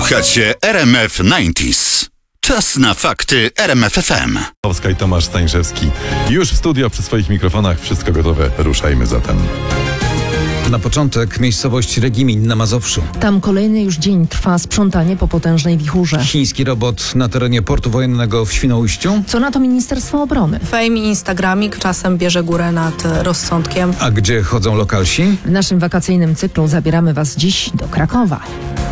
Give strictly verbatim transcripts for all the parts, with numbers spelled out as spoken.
Słuchacie R M F dziewięćdziesiąt. Czas na fakty R M F F M. I Tomasz Stańszewski już w studio przy swoich mikrofonach. Wszystko gotowe. Ruszajmy zatem. Na początek miejscowość Regimin na Mazowszu. Tam kolejny już dzień trwa sprzątanie po potężnej wichurze. Chiński robot na terenie portu wojennego w Świnoujściu. Co na to Ministerstwo Obrony? Fame i Instagramik czasem bierze górę nad rozsądkiem. A gdzie chodzą lokalsi? W naszym wakacyjnym cyklu zabieramy Was dziś do Krakowa.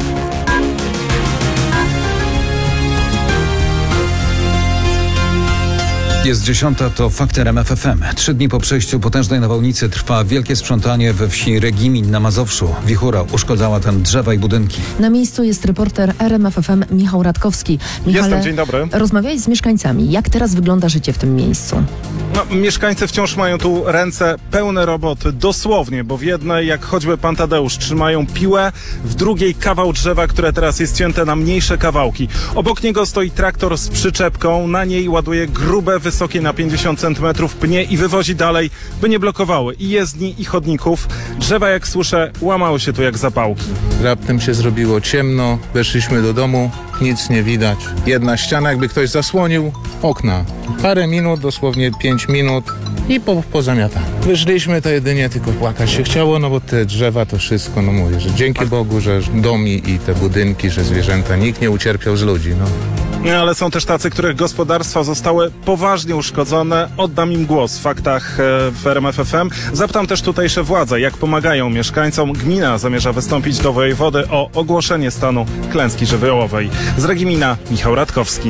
Jest dziesiąta, to fakty R M F F M. Trzy dni po przejściu potężnej nawałnicy trwa wielkie sprzątanie we wsi Regimin na Mazowszu. Wichura uszkodzała tam drzewa i budynki. Na miejscu jest reporter R M F F M Michał Radkowski. Michale, Jestem, dzień dobry. Rozmawiałeś z mieszkańcami. Jak teraz wygląda życie w tym miejscu? No, mieszkańcy wciąż mają tu ręce pełne roboty, dosłownie, bo w jednej, jak choćby pan Tadeusz, trzymają piłę, w drugiej kawał drzewa, które teraz jest cięte na mniejsze kawałki. Obok niego stoi traktor z przyczepką, na niej ładuje grube, wysokie na pięćdziesiąt centymetrów pnie i wywozi dalej, by nie blokowały i jezdni, i chodników. Drzewa, jak słyszę, łamały się tu jak zapałki. Raptem się zrobiło ciemno, weszliśmy do domu, nic nie widać. Jedna ściana, jakby ktoś zasłonił, okna. Parę minut, dosłownie pięć minut i po, pozamiatane. Wyszliśmy, to jedynie tylko płakać się chciało, no bo te drzewa to wszystko, no mówię, że dzięki Bogu, że domi i te budynki, że zwierzęta, nikt nie ucierpiał z ludzi, no. No, ale są też tacy, których gospodarstwa zostały poważnie uszkodzone. Oddam im głos w faktach w R M F F M. Zapytam też tutejsze władze, jak pomagają mieszkańcom. Gmina zamierza wystąpić do wojewody o ogłoszenie stanu klęski żywiołowej. Z Regimina Michał Radkowski.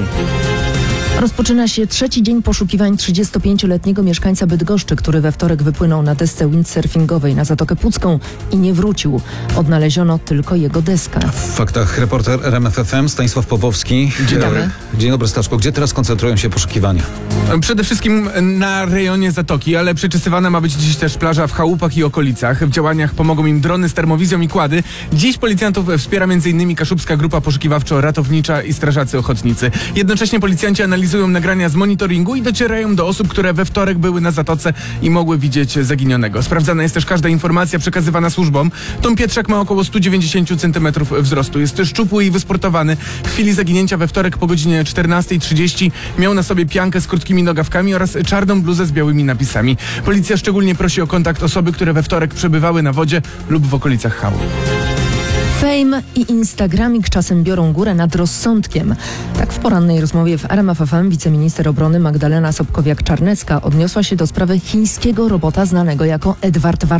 Rozpoczyna się trzeci dzień poszukiwań trzydziestopięcioletniego mieszkańca Bydgoszczy, który we wtorek wypłynął na desce windsurfingowej na Zatokę Pucką i nie wrócił. Odnaleziono tylko jego deskę. W faktach reporter R M F F M Stanisław Pawłowski. Dzień dobry. Dzień dobry, Staszku. Gdzie teraz koncentrują się poszukiwania? Przede wszystkim na rejonie Zatoki, ale przeczesywana ma być dziś też plaża w Chałupach i okolicach. W działaniach pomogą im drony z termowizją i kłady. Dziś policjantów wspiera m.in. Kaszubska Grupa Poszukiwawczo-Ratownicza i Strażacy Ochotnicy. Jednocześnie policjanci analizują nagrania z monitoringu i docierają do osób, które we wtorek były na Zatoce i mogły widzieć zaginionego. Sprawdzana jest też każda informacja przekazywana służbom. Tom Pietrzak ma około sto dziewięćdziesiąt centymetrów wzrostu. Jest szczupły i wysportowany. W chwili zaginięcia we wtorek po godzinie czternastej trzydzieści miał na sobie piankę z krótkimi nogawkami oraz czarną bluzę z białymi napisami. Policja szczególnie prosi o kontakt osoby, które we wtorek przebywały na wodzie lub w okolicach Chałup. Fame i Instagramik czasem biorą górę nad rozsądkiem. Tak w porannej rozmowie w R M F F M wiceminister obrony Magdalena Sobkowiak-Czarnecka odniosła się do sprawy chińskiego robota znanego jako Edward War